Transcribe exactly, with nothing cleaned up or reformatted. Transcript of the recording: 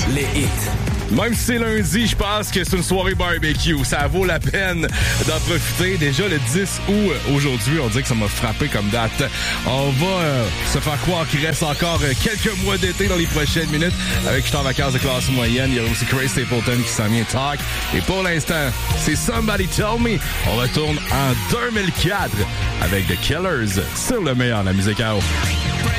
les hits. Même si c'est lundi, je pense que c'est une soirée barbecue. Ça vaut la peine d'en profiter. Déjà le dix août aujourd'hui, on dirait que ça m'a frappé comme date. On va euh, se faire croire qu'il reste encore quelques mois d'été dans les prochaines minutes. Avec je suis en vacances de classe moyenne. Il y a aussi Chris Stapleton qui s'en vient talk. Et pour l'instant, c'est Somebody Tell Me. On retourne en deux mille quatre avec The Killers sur le meilleur de la musique à eau.